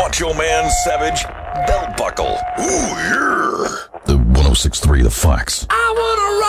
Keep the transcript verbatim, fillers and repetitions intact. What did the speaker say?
Macho Man Savage Belt Buckle. Ooh, yeah. The one oh six point three The Fox.